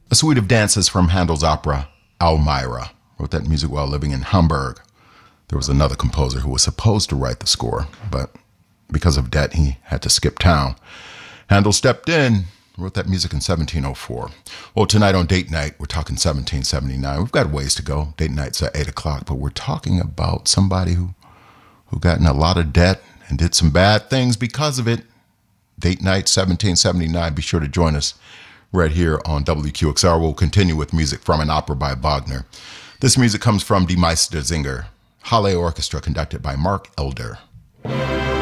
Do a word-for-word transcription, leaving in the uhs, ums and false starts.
A suite of dances from Handel's opera, Almira. Wrote that music while living in Hamburg. There was another composer who was supposed to write the score, but because of debt, he had to skip town. Handel stepped in, wrote that music in seventeen oh four. Well, tonight on Date Night, we're talking seventeen seventy-nine. We've got ways to go. Date Night's at eight o'clock, but we're talking about somebody who, who got in a lot of debt and did some bad things because of it. Date Night seventeen seventy-nine. Be sure to join us right here on W Q X R. We'll continue with music from an opera by Wagner. This music comes from Die Meistersinger, Halle Orchestra, conducted by Mark Elder.